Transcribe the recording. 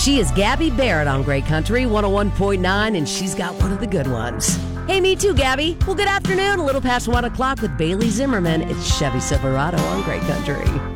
She is Gabby Barrett on Great Country 101.9, and she's got one of the good ones. Hey, me too, Gabby. Well, good afternoon. A little past 1 o'clock with Bailey Zimmerman. It's Chevy Silverado on Great Country.